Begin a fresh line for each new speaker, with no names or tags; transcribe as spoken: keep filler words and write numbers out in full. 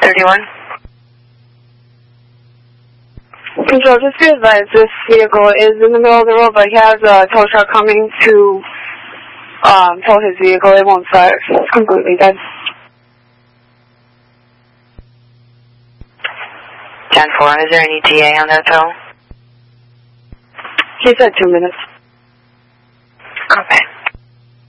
thirty-one.
Control, just be advised, this vehicle is in the middle of the road, but he has a tow truck coming to um, tow his vehicle. It won't start. It's completely dead.
ten four, is there any T A on that tow?
He said two minutes.